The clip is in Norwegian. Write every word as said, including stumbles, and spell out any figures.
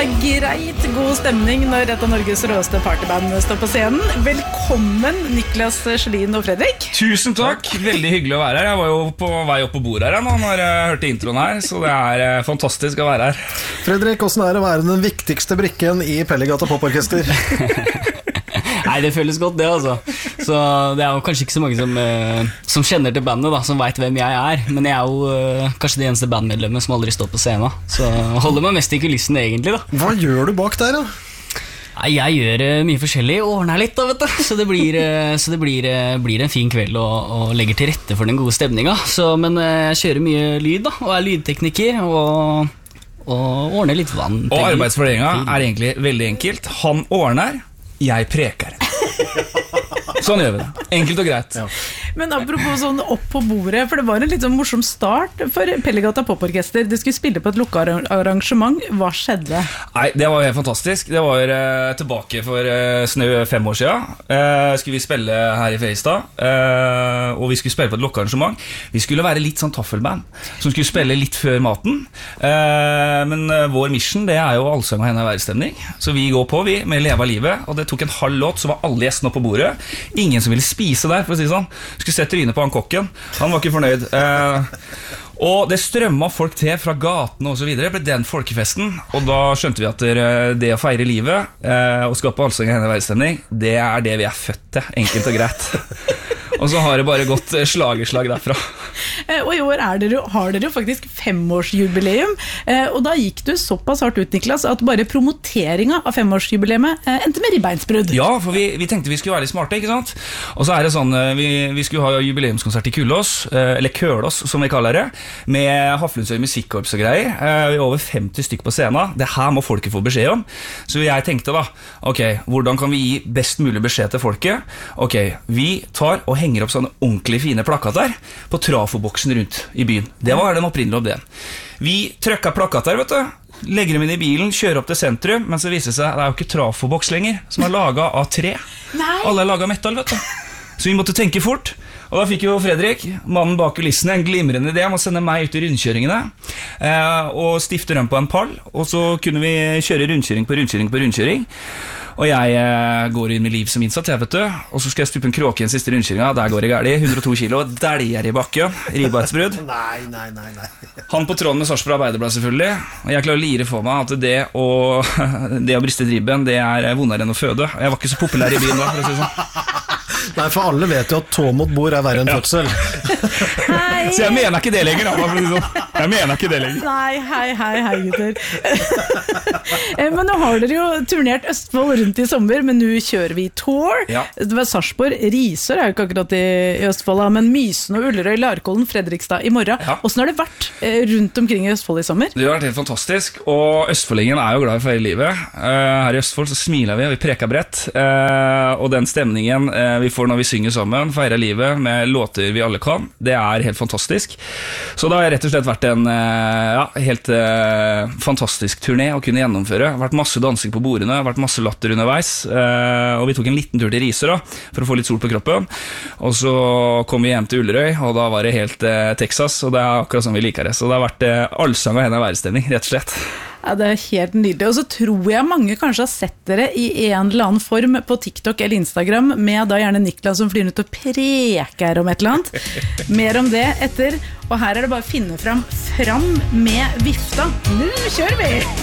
greit god stemning når et av Norges råeste partyband står på scenen. Velkommen Niklas Schelin og Fredrik. Tusen takk, veldig hyggelig å være her. Jeg var jo på vei opp på bordet her nå når jeg hørte introen her, så det er fantastisk å være her. Fredrik, hvordan er det å være den viktigste brikken i Pellegata Poporkester? Nei, det føles godt det altså. Så det er jo kanskje ikke så mange som, uh, som kjenner til bandet da, som vet hvem jeg er. Men jeg er jo uh, kanskje det eneste bandmedlemmet som aldri står på scenen. Så holder meg mest i kulissen egentlig da. Hva gjør du bak der da? Nei, jeg gjør uh, mye forskjellig, ordner litt da, vet du. Så det blir, uh, så det blir, uh, blir en fin kveld og, og legger til rette for den gode stemningen. Så, men uh, jeg kjører mye lyd da, og er lydtekniker og, og ordner litt vann. Og arbeidsfordelingen er egentlig veldig enkelt. Han ordner, jeg preker. Sånn gjør vi det, enkelt og greit. Ja. Men apropos sånn opp på bordet, for det var en litt sånn morsom start for Pellegata Poporkester. De skulle spille på et lukket arrangement. Hva skjedde? Nei, det var helt fantastisk. Det var uh, tilbake for uh, snø fem år siden. Uh, skulle vi spille her i Fredrikstad, uh, og vi skulle spille på et lukket arrangement. Vi skulle være litt sånn taffelband, som skulle spille litt før maten. Uh, men uh, vår mission, det er jo allsang og henne værstemning. Så vi går på, vi, med Leva livet, og det tok en halv låt, så var alle gjestene oppe på bordet. Ingen som ville spise der, for å si sånn. Skulle sette trynet på han kokken. Han var ikke fornøyd. Eh, og det strømmet folk til fra gaten og så videre. Det ble den folkefesten. Og da skjønte vi at det å feire livet eh, og skape allsang og henne værstemning, det er det vi er født til, enkelt og greit. Og så har det bare gått slagerslag derfra. Og i år er dere, har dere jo faktisk femårsjubileum, og da gikk du såpass hardt ut, Niklas, at bare promoteringen av femårsjubileet endte med ribbeinsbrudd. Ja, for vi, vi tenkte vi skulle være litt smarte, ikke sant? Og så er det sånn, vi, vi skulle ha jubileumskonsert i Kullås, eller Kølås som vi kaller det, med Haflundsøy musikkorps og greier. Vi er over femti stykk på scenen. Det her må folket få beskjed om. Så jeg tenkte da, ok, hvordan kan vi gi best mulig beskjed til folket? Ok, vi tar og henger opp sånne ordentlig fine plakater på trafoboksen rundt i byen. Det var den opprinnelige oppdelen. Vi trykket plakater, vet du, legger dem inn i bilen, kjører opp til sentrum, men så viser det seg at det er jo ikke trafoboks lenger, som er laget av tre. Nei. Alle er laget av metal, vet du. Så vi måtte tenke fort. Og da fikk jo Fredrik, mannen bak kulissene, en glimrende idé om å sende meg ut i rundkjøringene eh, og stifte dem på en pall, og så kunne vi kjøre rundkjøring på rundkjøring på rundkjøring. Og jeg eh, går inn med liv som innsatt, jeg vet du. Og så skal jeg stupe en kråke i den siste rundkjøringa. Der går det gærlig, hundre og to kilo, dæljer i bakken. Ribbeinsbrudd. Nei, nei, nei, nei. Han på tråden med Sarpsborg Arbeiderblad selvfølgelig. Og jeg klarer å lire for meg at det å, det å briste ribben, det er vondere enn å føde. Jeg var ikke så populær i byen da, for å si sånn. Nei, for alle vet jo at tå mot bord er verre enn fødsel. Hei. Så jeg mener ikke det lenger da, for å si sånn. Jeg mener ikke det lenger. Nei, hei, hei, hei gutter. Men nå har dere jo turnert Østfold rundt i sommer, men nå kjører vi tour. Ja. Det var Sarpsborg, Risør er jo ikke akkurat i Østfold, men Mysen og Ullerøy, Larkollen, Fredrikstad i morgen. Ja. Hvordan har det vært rundt omkring i Østfold i sommer? Det har vært helt fantastisk, og østfoldingen er jo glad i å feire livet. Her i Østfold så smiler vi, og vi preker bredt, og den stemningen vi får når vi synger sammen, feirer livet med låter vi alle kan, det er helt fantastisk. Så det har rett og slett vært en ja, helt uh, fantastisk turné å kunne gjennomføre. Det har vært masse dansing på bordene, det har vært masse latter underveis, uh, og vi tok en liten tur til Risør da, for å få litt sol på kroppen. Og så kom vi hjem til Ullerøy, og da var det helt uh, Texas, og det er akkurat som vi liker det. Så det har vært uh, allsang og henne værstemning, rett og slett. Ja, det er helt nydelig. Og så tror jeg mange kanskje har sett dere i en eller annen form på TikTok eller Instagram, med da gjerne Niklas som flyr ut og preker om et eller annet. Mer om det etter, og her er det bare å finne fram Fram med vifta. Nå kjører vi!